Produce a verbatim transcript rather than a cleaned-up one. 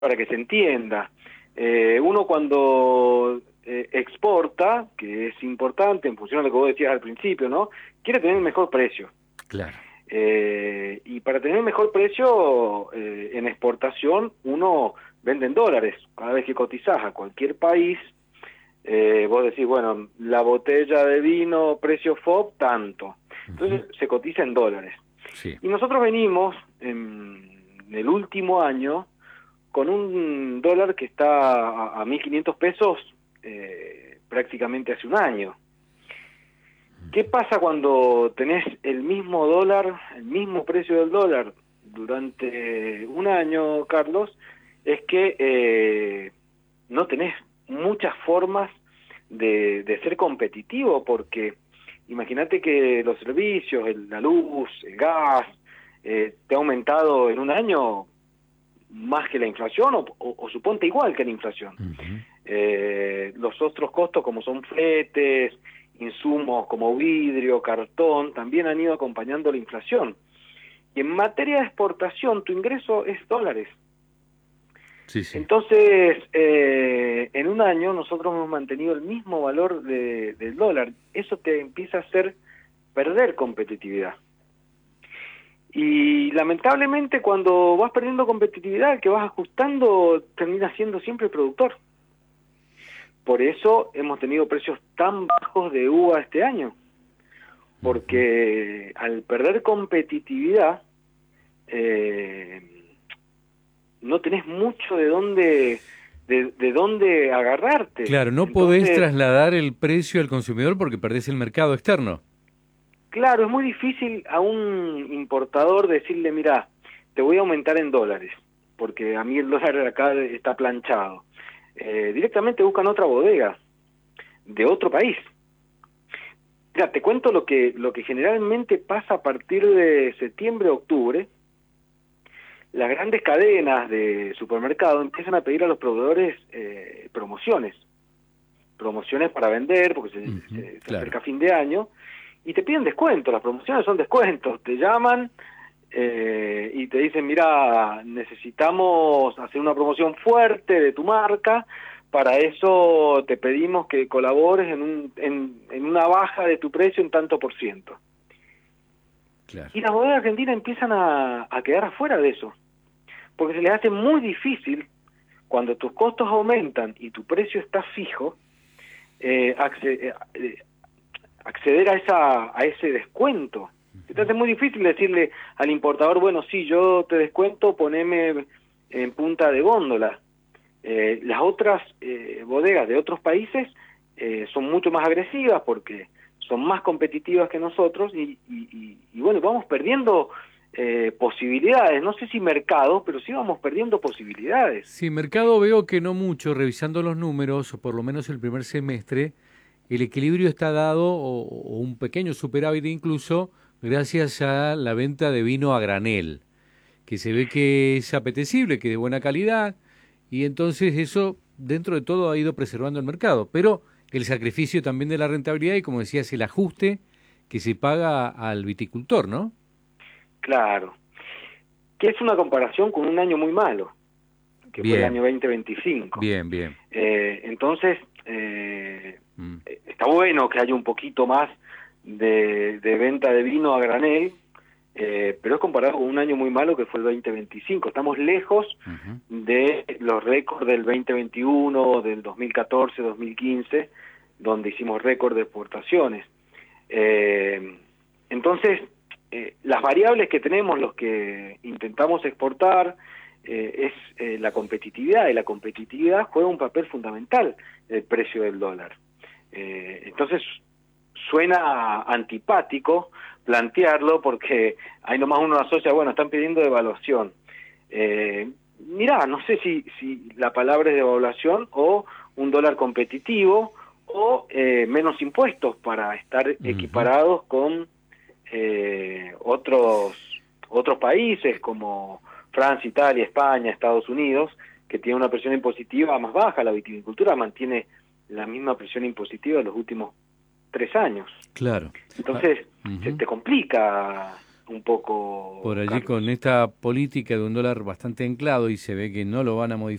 para que se entienda. Eh, uno cuando eh, exporta, que es importante en función de lo que vos decías al principio, ¿no? Quiere tener el mejor precio. Claro. Eh, y para tener el mejor precio eh, en exportación, uno vende en dólares. Cada vez que cotizás a cualquier país, eh, vos decís, bueno, la botella de vino, precio F O B, tanto. Entonces Uh-huh. se cotiza en dólares. Sí. Y nosotros venimos en el último año con un dólar que está a, a mil quinientos pesos eh, prácticamente hace un año. ¿Qué pasa cuando tenés el mismo dólar, el mismo precio del dólar durante un año, Carlos? Es que eh, no tenés muchas formas de, de ser competitivo, porque imagínate que los servicios, el, la luz, el gas, eh, te ha aumentado en un año más que la inflación, o, o, o suponte igual que la inflación. Uh-huh. Eh, los otros costos, como son fletes, insumos como vidrio, cartón, también han ido acompañando la inflación. Y en materia de exportación, tu ingreso es dólares. Sí, sí. Entonces, eh, en un año nosotros hemos mantenido el mismo valor de, del dólar. Eso te empieza a hacer perder competitividad. Y lamentablemente cuando vas perdiendo competitividad, que vas ajustando, termina siendo siempre el productor. Por eso hemos tenido precios tan bajos de uva este año, porque uh-huh. al perder competitividad eh, no tenés mucho de dónde de, de dónde agarrarte. Claro, no Entonces, podés trasladar el precio al consumidor porque perdés el mercado externo. Claro, es muy difícil a un importador decirle, mira, te voy a aumentar en dólares, porque a mí el dólar acá está planchado. Eh, directamente buscan otra bodega de otro país. Mira, te cuento lo que lo que generalmente pasa a partir de septiembre, octubre. Las grandes cadenas de supermercado empiezan a pedir a los proveedores eh, promociones, promociones para vender, porque se, Uh-huh, se, se claro. acerca fin de año, y te piden descuentos. Las promociones son descuentos, te llaman eh, y te dicen, mira, necesitamos hacer una promoción fuerte de tu marca, para eso te pedimos que colabores en, un, en, en una baja de tu precio en tanto por ciento. Claro. Y las bodegas argentinas empiezan a, a quedar afuera de eso, porque se les hace muy difícil, cuando tus costos aumentan y tu precio está fijo, eh, acceder, eh, acceder a esa a ese descuento. Se te hace muy difícil decirle al importador, bueno, sí, yo te descuento, poneme en punta de góndola. Eh, las otras eh, bodegas de otros países eh, son mucho más agresivas porque son más competitivas que nosotros y, y, y, y bueno, vamos perdiendo eh, posibilidades. No sé si mercado, pero sí vamos perdiendo posibilidades. Sí, mercado veo que no mucho, revisando los números, o por lo menos el primer semestre, el equilibrio está dado, o, o un pequeño superávit incluso, gracias a la venta de vino a granel, que se ve que es apetecible, que es de buena calidad, y entonces eso, dentro de todo, ha ido preservando el mercado. Pero el sacrificio también de la rentabilidad y, como decías, el ajuste que se paga al viticultor, ¿no? Claro. Que es una comparación con un año muy malo, que Bien. fue el año veinte veinticinco. Bien, bien. Eh, entonces, eh, mm. está bueno que haya un poquito más de, de venta de vino a granel, eh, pero es comparado con un año muy malo que fue el veinte veinticinco. Estamos lejos Uh-huh. de los récords del veinte veintiuno, del dos mil catorce, dos mil quince, donde hicimos récord de exportaciones. Eh, entonces, eh, las variables que tenemos, los que intentamos exportar, eh, es eh, la competitividad, y la competitividad juega un papel fundamental en el precio del dólar. Eh, entonces, suena antipático plantearlo porque ahí nomás uno asocia, bueno, están pidiendo devaluación. Eh, mirá, no sé si, si la palabra es devaluación o un dólar competitivo o eh, menos impuestos para estar uh-huh. equiparados con eh, otros otros países como Francia, Italia, España, Estados Unidos, que tienen una presión impositiva más baja. La viticultura mantiene la misma presión impositiva de los últimos tres años. Claro. Entonces, ah, uh-huh. se te complica un poco... Por allí Carlos. con esta política de un dólar bastante anclado y se ve que no lo van a modificar.